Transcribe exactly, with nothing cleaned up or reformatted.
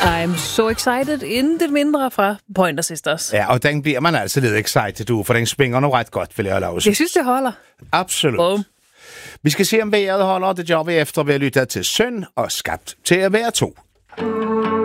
I'm so excited. Intet mindre fra Pointer Sisters. Ja, og den bliver man altså lidt excited, du, for den springer nu ret godt, vil jeg have lov at sige. Jeg synes, det holder. Absolut. Boom. Vi skal se, om vejret holder. Det gør vi efter, vi har lyttet til Søn og Skabt til at være to.